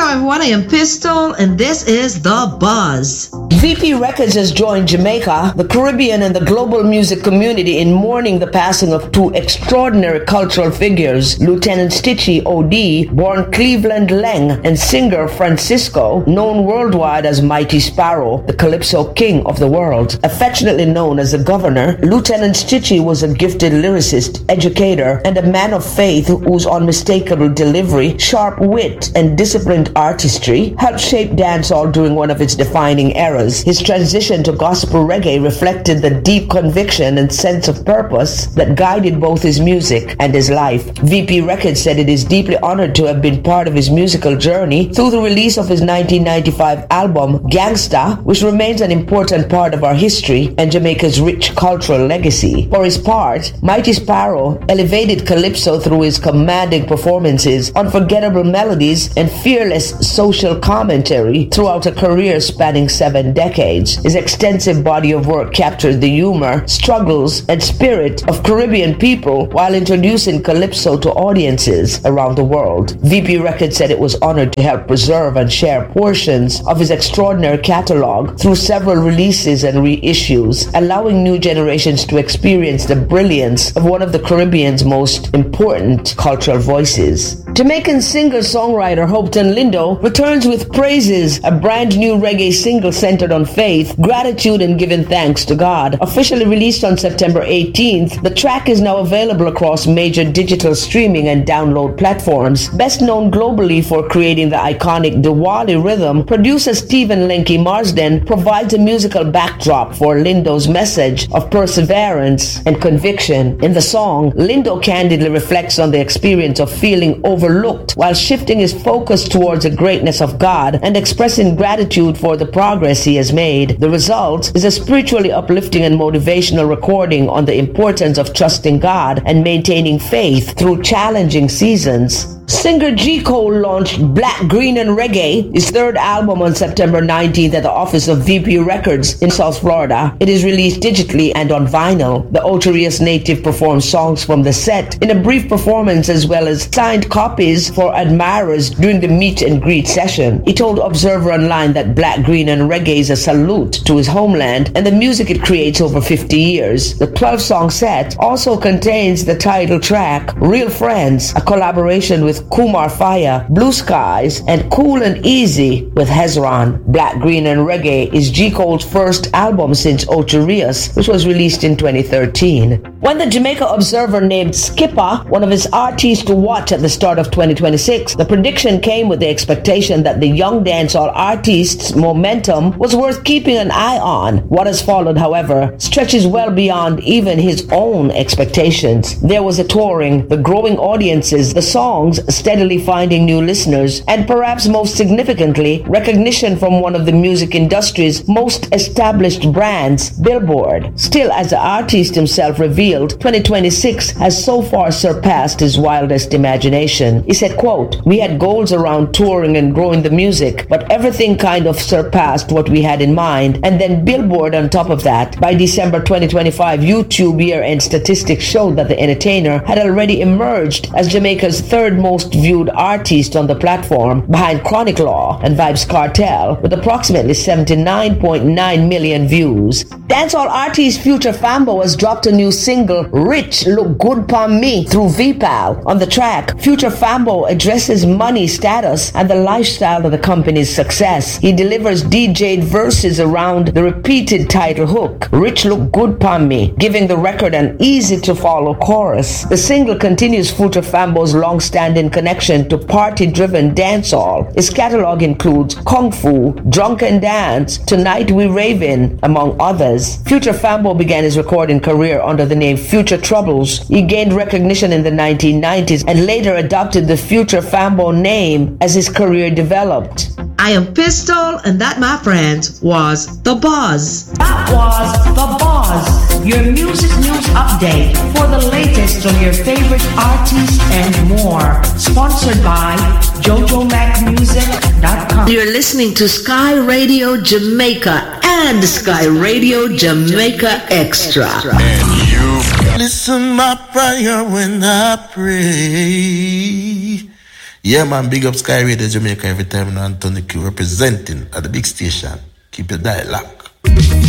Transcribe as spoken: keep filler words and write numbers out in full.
everyone, I am Pistol, and this is The Buzz. V P Records has joined Jamaica, the Caribbean, and the global music community in mourning the passing of two extraordinary cultural figures, Lieutenant Stitchie O D, born Cleveland Leng, and singer Francisco, known worldwide as Mighty Sparrow, the Calypso King of the world. Affectionately known as the Governor, Lieutenant Stitchie was a gifted lyricist, educator, and a man of faith whose unmistakable delivery, sharp wit, and disciplined artistry helped shape dancehall during one of its defining eras. His transition to gospel reggae reflected the deep conviction and sense of purpose that guided both his music and his life. V P Records said it is deeply honored to have been part of his musical journey through the release of his nineteen ninety-five album, Gangsta, which remains an important part of our history and Jamaica's rich cultural legacy. For his part, Mighty Sparrow elevated Calypso through his commanding performances, unforgettable melodies, and fearless social commentary throughout a career spanning seven decades. His extensive body of work captured the humor, struggles, and spirit of Caribbean people while introducing Calypso to audiences around the world. V P Records said it was honored to help preserve and share portions of his extraordinary catalog through several releases and reissues, allowing new generations to experience the brilliance of one of the Caribbean's most important cultural voices. Jamaican singer-songwriter Hopeton Lindo returns with Praises, a brand new reggae single centered on faith, gratitude, and giving thanks to God. Officially released on September eighteenth, the track is now available across major digital streaming and download platforms. Best known globally for creating the iconic Diwali rhythm, producer Stephen Lenky Marsden provides a musical backdrop for Lindo's message of perseverance and conviction. In the song, Lindo candidly reflects on the experience of feeling overlooked while shifting his focus towards the greatness of God and expressing gratitude for the progress he has made. The result is a spiritually uplifting and motivational recording on the importance of trusting God and maintaining faith through challenging seasons. Singer G. Cole launched Black, Green and Reggae, his third album, on September nineteenth at the office of V P Records in South Florida. It is released digitally and on vinyl. The Ocho Rios native performed songs from the set in a brief performance as well as signed copies for admirers during the meet and greet session. He told Observer Online that Black, Green and Reggae is a salute to his homeland and the music it creates over fifty years. The twelve-song set also contains the title track, Real Friends, a collaboration with Kumar Fire, Blue Skies, and Cool and Easy with Hezron. Black, Green and Reggae is G. Cole's first album since Ocho Rios, which was released in twenty thirteen. When the Jamaica Observer named Skipper one of his artists to watch at the start of twenty twenty-six, the prediction came with the expectation that the young dancehall artist's momentum was worth keeping an eye on. What has followed, however, stretches well beyond even his own expectations. There was a touring, the growing audiences, the songs steadily finding new listeners, and perhaps most significantly, recognition from one of the music industry's most established brands, Billboard. Still, as the artist himself revealed, twenty twenty-six has so far surpassed his wildest imagination. He said, quote, "We had goals around touring and growing the music, but everything kind of surpassed what we had in mind, and then Billboard on top of that." By December twenty twenty-five, YouTube year-end statistics showed that the entertainer had already emerged as Jamaica's third most viewed artist on the platform, behind Chronic Law and Vybz Kartel, with approximately seventy-nine point nine million views. Dancehall artist Future Fambo has dropped a new single, Rich Look Good Pon Me, through V PAL. On the track, Future Fambo addresses money status and the lifestyle of the company's success. He delivers D J'd verses around the repeated title hook, Rich Look Good Pon Me, giving the record an easy-to-follow chorus. The single continues Future Fambo's long-standing connection to party-driven dancehall. His catalog includes Kung Fu, Drunken Dance, Tonight We Ravin', among others. Future Fambo began his recording career under the name Future Troubles. He gained recognition in the nineteen nineties and later adopted the Future Fambo name as his career developed. I am Pistol, and that, my friends, was The Buzz. That was The Buzz, your music news update for the latest on your favorite artists and more. Sponsored by Jojo Mac Music dot com. You're listening to Sky Radio Jamaica and Sky Radio Jamaica Extra. And you listen my prayer when I pray. Yeah, man, big up Sky Radio Jamaica every time. And Anthony Q representing at the big station. Keep your dial locked.